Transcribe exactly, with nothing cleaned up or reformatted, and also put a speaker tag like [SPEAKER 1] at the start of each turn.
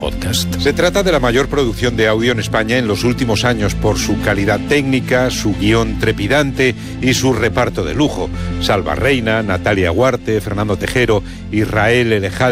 [SPEAKER 1] Podcast.
[SPEAKER 2] Se trata de la mayor producción de audio en España en los últimos años por su calidad técnica, su guión trepidante y su reparto de lujo. Salva Reina, Natalia Huarte, Fernando Tejero, Israel Elejal